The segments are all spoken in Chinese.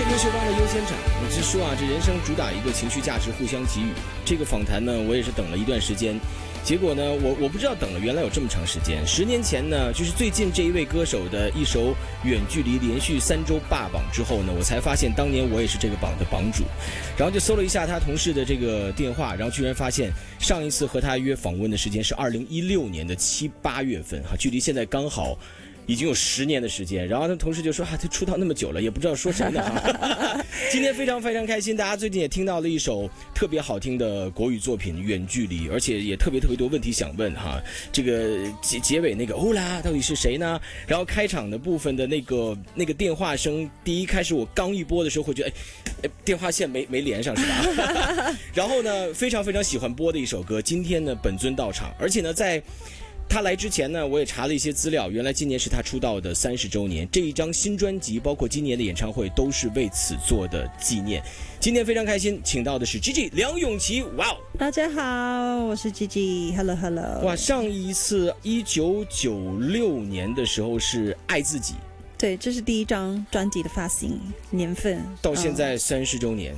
优秀帮的优先场，我直说啊，这人生主打一个情绪价值互相给予。这个访谈呢，我也是等了一段时间，结果呢，我不知道等了原来有这么长时间。10年前呢，就是最近这一位歌手的一首《远距离》连续3周霸榜之后呢，我才发现当年我也是这个榜的榜主。然后就搜了一下他同事的这个电话，然后居然发现上一次和他约访问的时间是2016年的7、8月份，距离现在刚好已经有10年的时间。然后他同事就说他出道那么久了，也不知道说谁呢今天非常非常开心，大家最近也听到了一首特别好听的国语作品《远距离》，而且也特别多问题想问哈。这个结尾那个欧啦到底是谁呢？然后开场的部分的那个电话声，第一开始我刚一播的时候会觉得电话线没连上是吧然后呢非常非常喜欢播的一首歌，今天呢本尊到场，而且呢在他来之前呢，我也查了一些资料，原来今年是他出道的30周年，这一张新专辑包括今年的演唱会都是为此做的纪念。今天非常开心，请到的是 Gigi 梁咏琪。哇哦， 大家好，我是 Gigi。Hello Hello。 哇，上一次1996年的时候是爱自己， 对，这是第一张专辑的发行年份， 到现在30周年。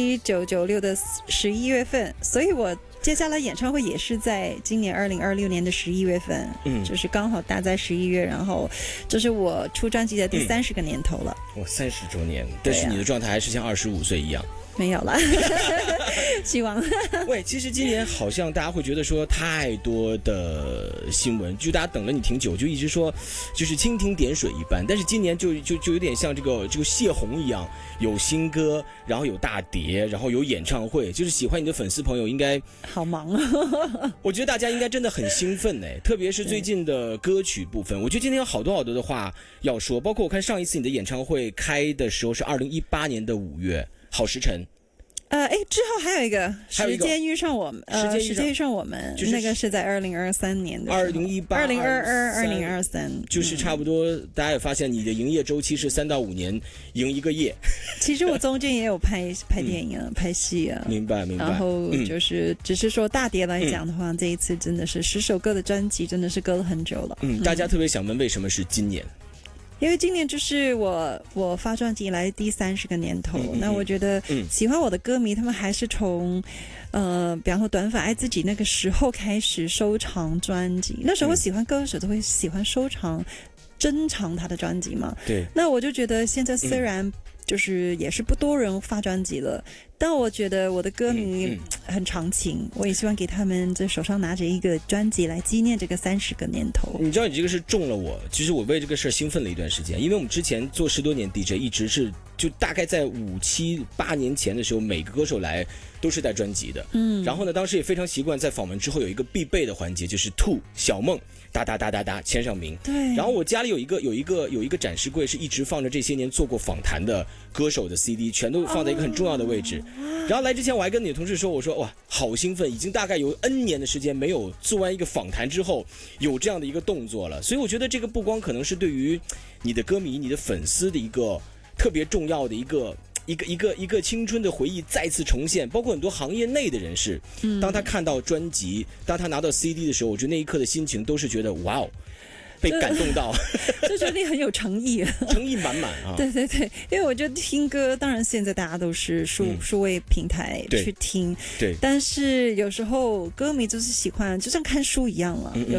1996的11月份，所以我接下来演唱会也是在今年2026年的11月份，就是刚好搭在11月，然后这是我出专辑的第30个年头了。 30周年，但是你的状态还是像25岁一样。 没有了希望喂，其实今年好像大家会觉得说太多的新闻，就大家等了你挺久，就一直说就是蜻蜓点水一般，但是今年就有点像这个泄洪一样，有新歌，然后有大碟，然后有演唱会，就是喜欢你的粉丝朋友应该好忙啊我觉得大家应该真的很兴奋特别是最近的歌曲部分，我觉得今天有好多的话要说，包括我看上一次你的演唱会开的时候是2018年的5月，好时辰。 之后还有一个时间遇上我们，时间遇上我们， 就是那个是在2023年的 2018、 2022、2023， 就是差不多。大家也发现你的营业周期是3到5年赢一个业。 其实我中间也有拍电影啊，拍戏啊。 明白。 然后就是只是说大碟来讲的话，这一次真的是10首歌的专辑，真的是隔了很久了。 大家特别想问为什么是今年？ 因为今年就是我发专辑以来第30个年头，那我觉得喜欢我的歌迷他们还是从比方说短发爱自己那个时候开始收藏专辑，那时候喜欢歌手都会喜欢收藏珍藏他的专辑嘛。 对， 那我就觉得现在虽然就是也是不多人发专辑了，但我觉得我的歌迷很长情，我也希望给他们在手上拿着一个专辑来纪念这个30个年头。 你知道你这个是中了我，其实我为这个事兴奋了一段时间，因为我们之前做10多年 DJ 一直是就大概在5、7、8年前的时候，每个歌手来都是带专辑的。然后呢，当时也非常习惯在访问之后有一个必备的环节，就是兔小梦哒签上名。 对。 然后我家里有一个展示柜，是一直放着这些年做过访谈的歌手的 CD， 全都放在一个很重要的位置。然后来之前我还跟你的同事说，我说哇好兴奋，已经大概有 N 年的时间没有做完一个访谈之后有这样的一个动作了，所以我觉得这个不光可能是对于你的歌迷、你的粉丝的一个特别重要的一个青春的回忆再次重现，包括很多行业内的人士，当他看到专辑，当他拿到 CD 的时候，我觉得那一刻的心情都是觉得哇哦，被感动到就觉得你很有诚意诚意满满啊。 对，因为我觉得听歌当然现在大家都是数位平台去听， 对， 但是有时候歌迷就是喜欢就像看书一样了，